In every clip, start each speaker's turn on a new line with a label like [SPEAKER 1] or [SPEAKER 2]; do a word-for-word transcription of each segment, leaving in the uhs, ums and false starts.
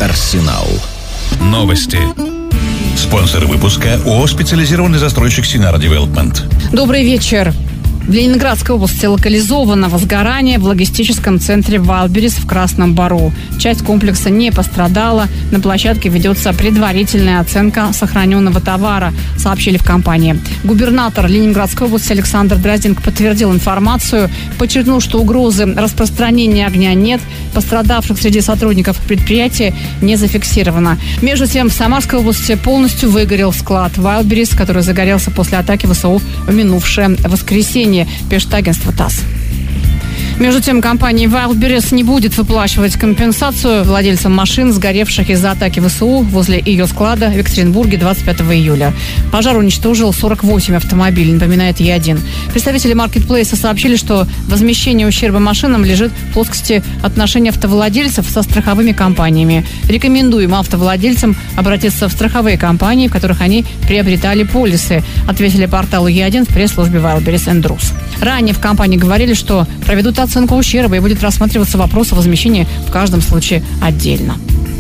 [SPEAKER 1] Арсенал. Новости. Спонсор выпуска ООО «Специализированный застройщик Синара Девелопмент».
[SPEAKER 2] Добрый вечер. В Ленинградской области локализовано возгорание в логистическом центре «Вайлдберрис» в Красном Бару. Часть комплекса не пострадала. На площадке ведется предварительная оценка сохраненного товара, сообщили в компании. Губернатор Ленинградской области Александр Дрозденко подтвердил информацию, подчеркнул, что угрозы распространения огня нет, пострадавших среди сотрудников предприятия не зафиксировано. Между тем, в Самарской области полностью выгорел склад «Вайлдберрис», который загорелся после атаки ВСУ в минувшее воскресенье, пишет агентство ТАСС. Между тем, компания «Вайлдберрис» не будет выплачивать компенсацию владельцам машин, сгоревших из-за атаки ВСУ возле ее склада в Екатеринбурге двадцать пятого июля. Пожар уничтожил сорок восемь автомобилей, напоминает Е один. Представители маркетплейса сообщили, что возмещение ущерба машинам лежит в плоскости отношений автовладельцев со страховыми компаниями. Рекомендуем автовладельцам обратиться в страховые компании, в которых они приобретали полисы, ответили порталу Е один в пресс-службе «Вайлдберрис энд Рус». Ранее в компании говорили, что проведут оценку ущерба и будет рассматриваться вопрос о возмещении в каждом случае отдельно.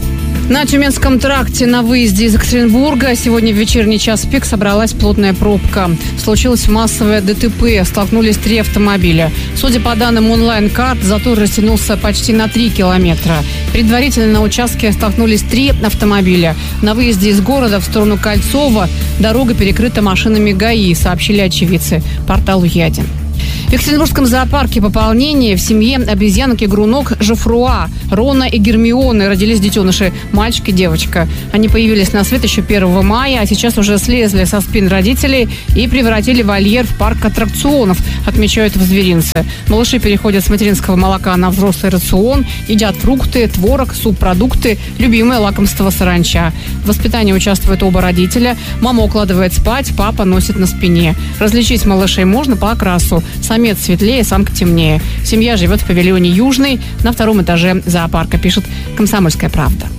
[SPEAKER 2] На Тюменском тракте на выезде из Екатеринбурга сегодня в вечерний час пик собралась плотная пробка. Случилось массовое ДТП, столкнулись три автомобиля. Судя по данным онлайн-карт, затор растянулся почти на три километра. Предварительно на участке столкнулись три автомобиля. На выезде из города в сторону Кольцова дорога перекрыта машинами ГАИ, сообщили очевидцы порталу Е один. В Екатеринбургском зоопарке пополнение. В семье обезьянок-игрунок Жофруа, Рона и Гермионы родились детеныши, мальчик и девочка. Они появились на свет еще первого мая, а сейчас уже слезли со спин родителей и превратили вольер в парк аттракционов, отмечают в зверинце. Малыши переходят с материнского молока на взрослый рацион, едят фрукты, творог, субпродукты, любимое лакомство саранча. В воспитании участвуют оба родителя. Мама укладывает спать, папа носит на спине. Различить малышей можно по окрасу. Самец светлее, самка темнее. Семья живет в павильоне «Южный» на втором этаже зоопарка, пишет «Комсомольская правда».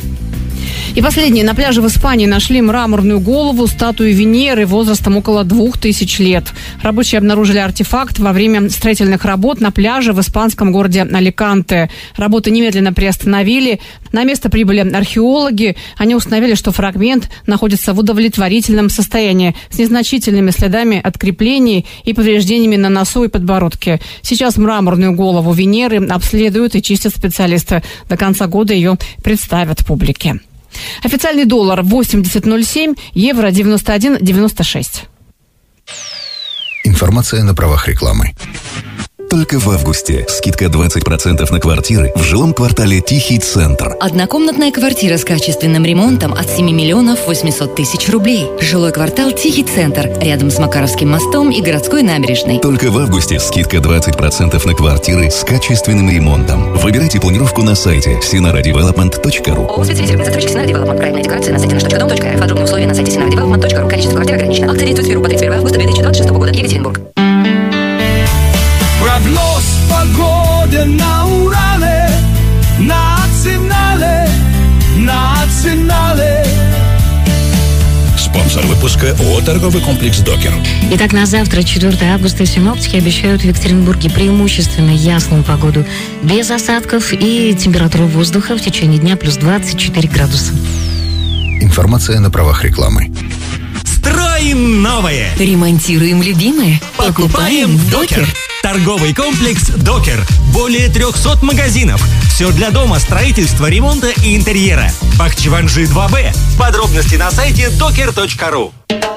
[SPEAKER 2] И последнее. На пляже в Испании нашли мраморную голову статуи Венеры возрастом около двух тысяч лет. Рабочие обнаружили артефакт во время строительных работ на пляже в испанском городе Аликанте. Работы немедленно приостановили. На место прибыли археологи. Они установили, что фрагмент находится в удовлетворительном состоянии с незначительными следами от креплений и повреждениями на носу и подбородке. Сейчас мраморную голову Венеры обследуют и чистят специалисты. До конца года ее представят публике. Официальный доллар восемьдесят ноль семь, евро девяносто один девяносто шесть.
[SPEAKER 3] Информация на правах рекламы. Только в августе скидка двадцать процентов на квартиры в жилом квартале «Тихий центр».
[SPEAKER 4] Однокомнатная квартира с качественным ремонтом от семи миллионов восемьсот тысяч рублей. Жилой квартал «Тихий центр» рядом с Макаровским мостом и городской набережной.
[SPEAKER 3] Только в августе скидка двадцать процентов на квартиры с качественным ремонтом. Выбирайте планировку на сайте синара девелопмент точка ру.
[SPEAKER 4] ООО «Специализированный застройщик Синара Девелопмент». Проектная декларация на сайте наш точка дом точка эр эф. Подробные условия на сайте синара девелопмент точка ру. Количество квартир ограничено. Акция действует с первого по тридцать первое августа две тысячи двадцать шестого года. Екатеринбург.
[SPEAKER 5] Прогноз погоды на Урале, национале, национале.
[SPEAKER 1] Спонсор выпуска ООО «Торговый комплекс Докер».
[SPEAKER 6] Итак, на завтра, четвёртого августа, синоптики обещают в Екатеринбурге преимущественно ясную погоду, без осадков, и температура воздуха в течение дня плюс двадцать четыре градуса.
[SPEAKER 3] Информация на правах рекламы.
[SPEAKER 7] Строим новое!
[SPEAKER 4] Ремонтируем любимое.
[SPEAKER 7] Покупаем в Докер. Торговый комплекс «Докер». Более трехсот магазинов. Все для дома, строительства, ремонта и интерьера. Бахчеванжи два Б. Подробности на сайте докер точка ру.